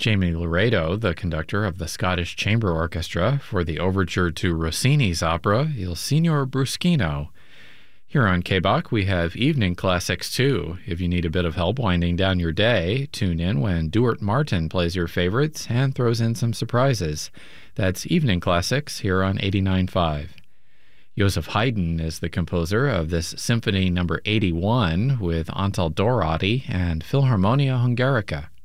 Jamie Laredo, the conductor of the Scottish Chamber Orchestra, for the overture to Rossini's opera Il Signor Bruschino. Here on KBOK, we have evening classics too. If you need a bit of help winding down your day, tune in when Duart Martin plays your favorites and throws in some surprises. That's Evening Classics here on 89.5. Joseph Haydn is the composer of this Symphony No. 81 with Antal Dorati and Philharmonia Hungarica.